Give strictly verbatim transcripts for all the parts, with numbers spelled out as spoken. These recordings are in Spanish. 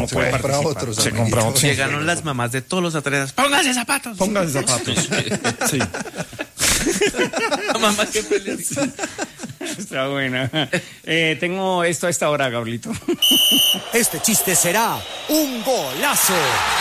no se puede compra otros. Se compra otros. Llegaron las mamás de todos los atletas. ¡Pónganse zapatos! Pónganse zapatos. Sí. La mamá que feliz. Está buena. Eh, tengo esto a esta hora, Gabrielito. Este chiste será un golazo.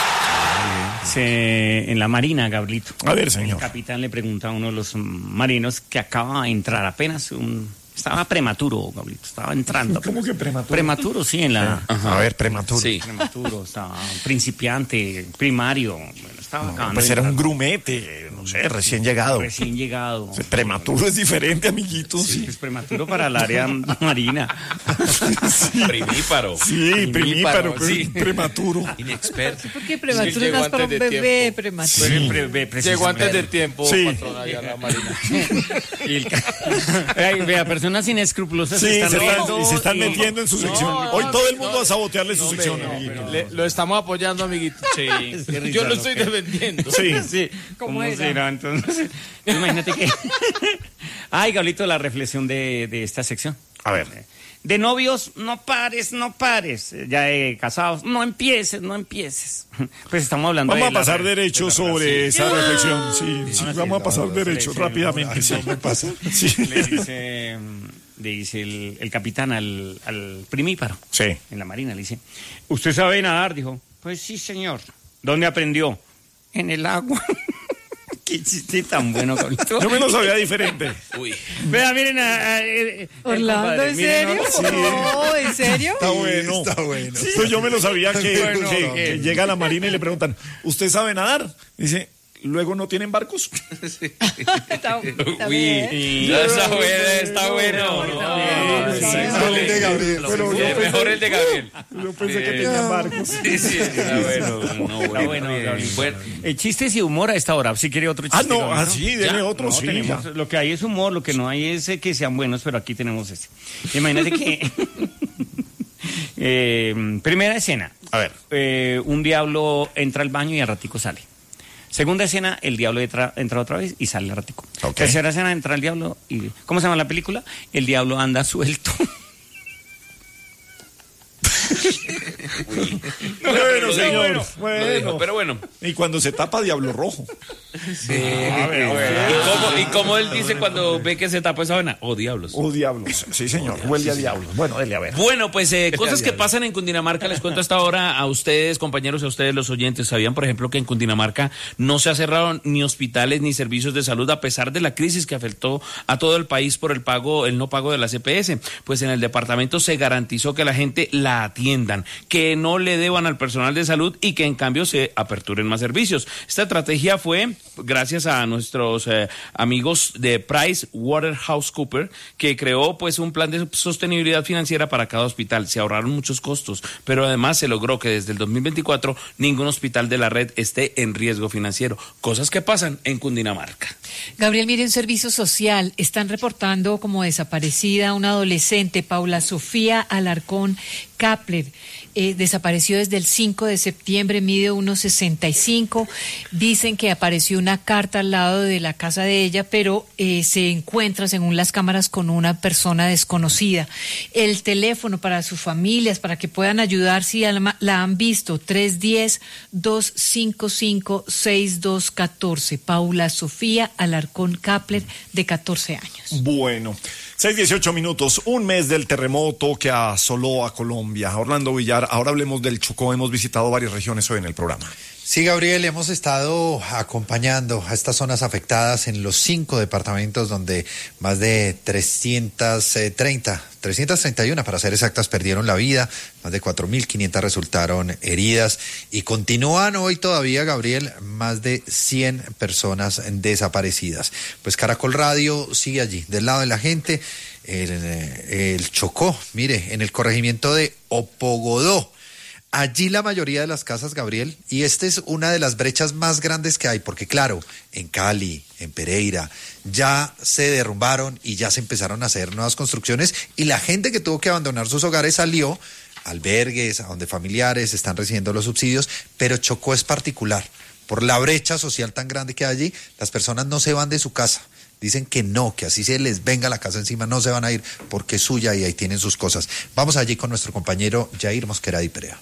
Se, en la marina, Gabrielito. A ver, señor. El capitán le pregunta a uno de los marinos que acaba de entrar apenas un... Estaba prematuro, Gabrielito, estaba entrando. ¿Cómo que prematuro? Prematuro, sí, en la... Ajá. A ver, prematuro. Sí. Prematuro, estaba principiante, primario. Bueno, estaba No, acabando pues de era un entrar. grumete, no sé, recién llegado. Recién llegado. O sea, prematuro es diferente, amiguito. Sí, Sí, es prematuro para el área marina. Primíparo. sí, primíparo, pero sí. prematuro. Inexperto. Porque prematuro Sí, es más llegó para un antes de bebé tiempo. prematuro. Pre- pre- pre- Llegó antes precisamente. del tiempo, Sí. patrón, allá en la marina. Y el ca- Ay, vea, personas inescrupulosas Sí, se están se están, riendo y se están y- metiendo en su sección. Hoy todo el mundo va a sabotearle su sección, amiguito. Le- lo estamos apoyando, amiguito. Sí, qué risa, Yo lo ¿no? estoy ¿Qué? defendiendo. Sí. Sí, ¿Cómo ¿cómo era? será entonces? Imagínate que... Ay, Gablito, la reflexión de, de esta sección. A ver. De novios, no pares, no pares. Ya de casados, no empieces, no empieces. Pues estamos hablando Vamos de a pasar la- derecho de la sobre relación. esa reflexión. Sí, sí, Ah, sí, vamos a no, pasar no, derecho sí, rápidamente. no, Sí, no, me pasa. Sí. Le dice, le dice el, el capitán al, al primíparo. Sí. En la marina le dice, ¿usted sabe nadar? Dijo, pues sí, señor. ¿Dónde aprendió? En el agua. Qué chiste tan bueno, Gablito. Yo me lo sabía diferente. Uy. Vea, miren a... a- a- Orlando, compadre, ¿en miren, serio? ¿no? Sí. No, ¿en serio? Está bueno. Está bueno. Entonces yo me lo sabía que, Bueno, que- ok. que llega a la marina y le preguntan, ¿usted sabe nadar? Dice, ¿luego no tienen barcos? Está, está Uy. bien. Ya está bueno, está bueno. No, Sí, sí, Mejor el de Gabriel. Pero sí, yo pensé- mejor el de Gabriel. Yo pensé que tenían barcos. Sí, sí, está bueno. No, Está bueno, bien. Gabriel. Bueno, Eh, chistes y humor a esta hora. Si quiere otro chiste. Ah, no, Gabriel, ah, sí, dele Ya, otro, no, sí, tenemos- ya. Lo que hay es humor, lo que no hay es eh, que sean buenos, pero aquí tenemos este. Imagínate que... eh, primera escena. A ver. Eh, un diablo entra al baño y al ratico sale. Segunda escena, el diablo entra, entra otra vez y sale al ratico. Ok. Tercera escena, entra el diablo y... ¿Cómo se llama la película? El diablo anda suelto. Bueno, señor. Lo dijo, Bueno. pero bueno. Y cuando se tapa, Diablo Rojo. A ver, a ver. ¿Y cómo, y cómo él dice cuando ve que se tapa esa vena? Oh, diablos. Oh, diablos. Sí, señor. Huele a diablos. Bueno, dele a ver. Bueno, pues eh, cosas que pasan en Cundinamarca, les cuento hasta ahora a ustedes, compañeros, a ustedes los oyentes. ¿Sabían, por ejemplo, que en Cundinamarca no se ha cerrado ni hospitales ni servicios de salud a pesar de la crisis que afectó a todo el país por el pago, el no pago de la C P S? Pues en el departamento se garantizó que la gente la atiendan, que no le deban al personal de salud y que en cambio se aperturen más servicios. Esta estrategia fue gracias a nuestros eh, amigos de PricewaterhouseCoopers, que creó pues un plan de sostenibilidad financiera para cada hospital. Se ahorraron muchos costos, pero además se logró que desde el dos mil veinticuatro ningún hospital de la red esté en riesgo financiero. Cosas que pasan en Cundinamarca. Gabriel, mire, en servicio social están reportando como desaparecida una adolescente, Paula Sofía Alarcón Kapler. Eh, desapareció desde el cinco de septiembre, mide uno sesenta y cinco. Dicen que apareció una carta al lado de la casa de ella, pero eh, se encuentra, según las cámaras, con una persona desconocida. El teléfono para sus familias, para que puedan ayudar si la, la han visto, tres uno cero, dos cinco cinco, seis dos uno cuatro. Paula Sofía Alarcón Kapler, de catorce años. Bueno, seis dieciocho minutos, un mes del terremoto que asoló a Colombia. Orlando Villar, ahora hablemos del Chocó. Hemos visitado varias regiones hoy en el programa. Sí, Gabriel, hemos estado acompañando a estas zonas afectadas en los cinco departamentos donde más de trescientos treinta, trescientos treinta y uno para ser exactas, perdieron la vida, más de cuatro mil quinientas resultaron heridas y continúan hoy todavía, Gabriel, más de cien personas desaparecidas. Pues Caracol Radio sigue allí, del lado de la gente, el, el Chocó, mire, en el corregimiento de Opogodó. Allí la mayoría de las casas, Gabriel, y esta es una de las brechas más grandes que hay, porque claro, en Cali, en Pereira, ya se derrumbaron y ya se empezaron a hacer nuevas construcciones y la gente que tuvo que abandonar sus hogares salió a albergues, a donde familiares están recibiendo los subsidios, pero Chocó es particular. Por la brecha social tan grande que hay allí, las personas no se van de su casa. Dicen que no, que así se les venga la casa encima, no se van a ir porque es suya y ahí tienen sus cosas. Vamos allí con nuestro compañero Jair Mosquera y Perea.